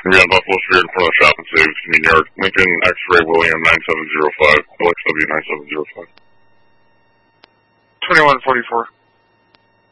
Be on Buffalo Street in front of the Shop and Save, Union Yard. Lincoln X-Ray William 9705, LXW 9705. 2144.